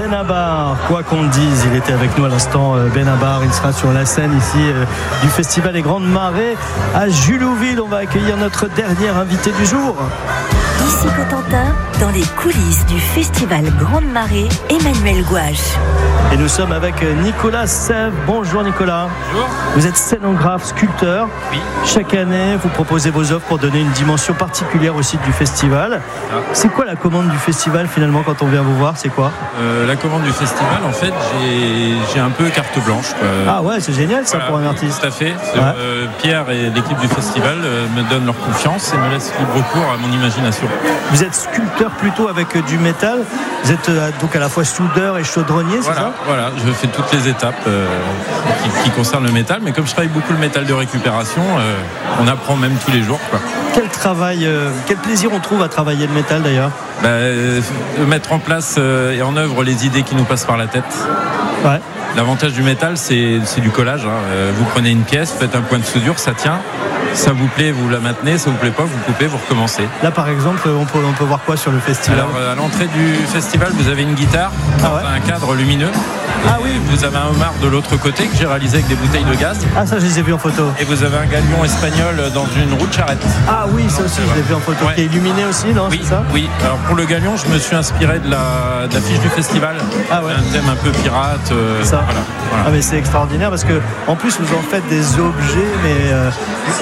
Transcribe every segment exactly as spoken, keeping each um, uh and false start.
Benabar, quoi qu'on dise, il était avec nous à l'instant. Benabar, il sera sur la scène ici euh, du Festival des Grandes Marées à Julouville. On va accueillir notre dernier invité du jour. Ici Cotentin, dans les coulisses du Festival Grande Marée, Emmanuel Gouache. Et nous sommes avec Nicolas Sèvres. Bonjour Nicolas. Bonjour. Vous êtes scénographe, sculpteur. Oui. Chaque année, vous proposez vos œuvres pour donner une dimension particulière au site du festival. Ah. C'est quoi la commande du festival finalement quand on vient vous voir? C'est quoi? euh, La commande du festival, en fait, j'ai, j'ai un peu carte blanche, quoi. Ah ouais, c'est génial ça, voilà, pour un artiste. Tout à fait. Ouais. Euh, Pierre et l'équipe du festival euh, me donnent leur confiance et me laissent libre cours à mon imagination. Vous êtes sculpteur plutôt avec euh, du métal. Vous êtes euh, donc à la fois soudeur et chaudronnier, c'est Voilà, ça? voilà, je fais toutes les étapes euh, qui, qui concernent le métal, mais comme je travaille beaucoup le métal de récupération, euh, on apprend même tous les jours, quoi. Quel travail, euh, quel plaisir on trouve à travailler le métal d'ailleurs? Bah, euh, de mettre en place euh, et en œuvre les idées qui nous passent par la tête. Ouais. L'avantage du métal, c'est, c'est du collage, hein. Euh, vous prenez une pièce, faites un point de soudure, ça tient. Ça vous plaît, vous la maintenez. Ça vous plaît pas, vous coupez, vous recommencez. Là, par exemple, on peut, on peut voir quoi sur le festival? Alors, à l'entrée du festival, vous avez une guitare, ah ouais. un cadre lumineux. Ah oui. Vous avez un homard de l'autre côté que j'ai réalisé avec des bouteilles de gaz. Ah, ça, je les ai vus en photo. Et vous avez un galion espagnol dans une roue de charrette. Ah oui, ça aussi, je l'ai vu en photo. Ouais. Qui est illuminé aussi, non? Oui, c'est ça? oui. Alors, pour le galion, je me suis inspiré de la, de la fiche du festival. Ah ouais. Un thème un peu pirate. Euh, ça. Voilà, voilà. Ah, mais c'est extraordinaire parce que, en plus, vous en faites des objets, mais. Euh,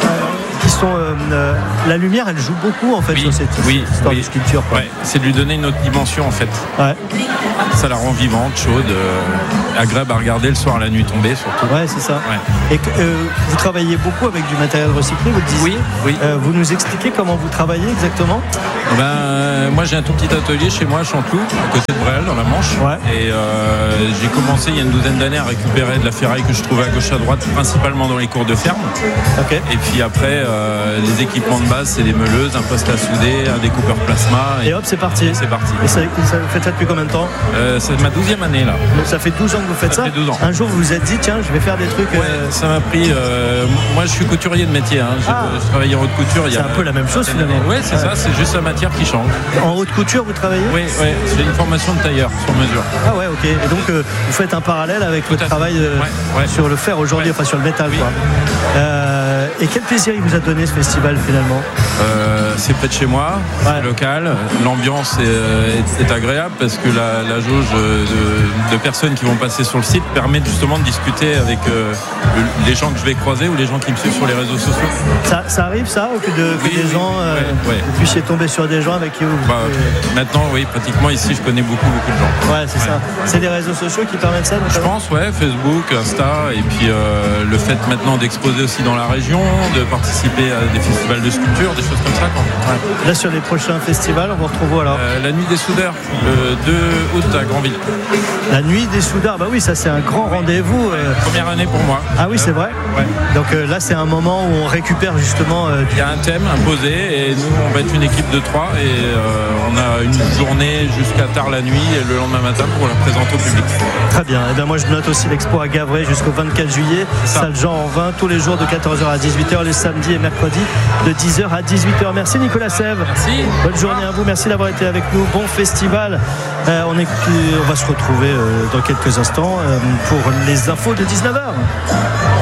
qui sont euh, euh, la lumière, elle joue beaucoup en fait oui, sur cette oui, histoire oui. de sculpture, quoi. Ouais, c'est de lui donner une autre dimension en fait. Ouais. Ça la rend vivante, chaude, euh, agréable à regarder le soir à la nuit tombée surtout. Ouais, c'est ça. Ouais. Et que, euh, vous travaillez beaucoup avec du matériel recyclé, vous le disiez. Oui, oui. Euh, vous nous expliquez comment vous travaillez exactement? Ben, euh, moi j'ai un tout petit atelier chez moi à Chanteloup, à côté de Bréal dans la Manche. Ouais. Et euh, j'ai commencé il y a une douzaine d'années à récupérer de la ferraille que je trouvais à gauche à droite, principalement dans les cours de ferme. Okay. Et puis après, euh, les équipements de base, c'est des meuleuses, un poste à souder, un découpeur plasma. Et, et hop, c'est parti. Et c'est parti. Et ça, ça, vous faites ça depuis combien de temps? euh, C'est ma douzième année là. Donc ça fait douze ans que vous faites ça, ça fait douze ans. Un jour vous vous êtes dit, tiens, je vais faire des trucs. Ouais, euh... ça m'a pris. Euh, moi je suis couturier de métier. Hein. J'ai, ah. Je travaillais en haute couture. Il y c'est a un peu la même chose finalement. Oui, c'est ouais. ça, c'est juste la matière qui change. En haute couture, vous travaillez? Oui, oui, j'ai une formation de tailleur sur mesure. Ah ouais, ok. Et donc euh, vous faites un parallèle avec Tout votre travail euh, ouais, ouais. sur le fer aujourd'hui, ouais. Enfin sur le métal, oui. quoi. Euh, et quel plaisir il vous a donné ce festival finalement? euh, C'est près de chez moi, ouais. C'est local. L'ambiance est, est, est agréable parce que la, la jauge de, de personnes qui vont passer sur le site permet justement de discuter avec euh, les gens que je vais croiser ou les gens qui me suivent sur les réseaux sociaux. Ça, ça arrive ça, ou que, de, que oui, des oui, gens, euh, ouais, ouais. vous puissiez tomber sur des gens avec qui vous... Bah, pouvez... Maintenant, oui, pratiquement ici, je connais beaucoup, beaucoup de gens. Ouais, c'est ouais. ça. C'est les réseaux sociaux qui permettent ça? Je pense, ouais, Facebook, Insta, et puis euh, le fait maintenant d'exposer aussi dans la région, de participer à des festivals de sculpture, des choses comme ça. Quoi. Ouais. Là, sur les prochains festivals, on vous retrouve où alors? euh, La Nuit des Soudeurs, le deux août à Granville. La Nuit des Soudeurs, bah oui, ça c'est un grand oui. rendez-vous. Euh... Première année pour moi. Ah oui, euh, c'est vrai. Ouais. Donc euh, là, c'est un moment où on récupère justement. Euh, du... Il y a un thème imposé et nous, on va être une équipe de trois et euh, on a une journée jusqu'à tard la nuit et le lendemain matin pour la présenter au public. Très bien. Et bien moi, je note aussi l'expo à Gavray jusqu'au vingt-quatre juillet. Salle Jean Orvin, tous les jours de quatorze heures à dix-huit heures, les samedis et mercredis de dix heures à dix-huit heures. Merci Nicolas Sèvres. Merci. Bonne journée à vous. Merci d'avoir été avec nous. Bon festival. Euh, on, est, on va se retrouver euh, dans quelques instants euh, pour les infos de dix-neuf heures.